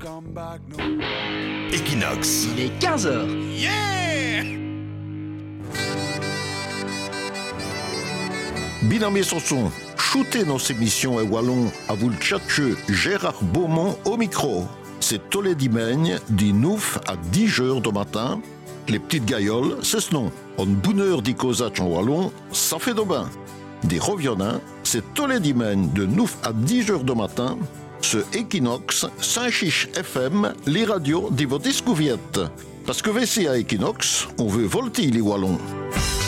Equinox. Il est 15h. Yeah! Binamie Sanson, shootez nos émissions et wallon à vous le tchatcheux Gérard Beaumont au micro. C'est tous les dimanches, du 9 à 10 heures du matin. Les petites gailloles, c'est ce nom. En bonne heure d'icosach en wallon, ça fait de bain. Des revionnins, c'est tous les dimanches de 9 à 10 heures du matin. Ce Equinox, Saint-Chiche FM, les radios de vos discouviette. Parce que ici à Equinox, on veut volter les wallons.